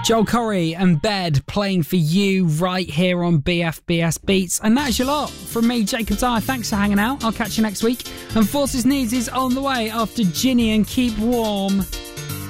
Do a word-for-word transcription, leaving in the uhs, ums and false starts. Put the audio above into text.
Joel Corry and Bed playing for you right here on B F B S Beats. And that's your lot from me, Jacob Dyer. Thanks for hanging out. I'll catch you next week. And Forces Needs is on the way after Ginny and Keep Warm.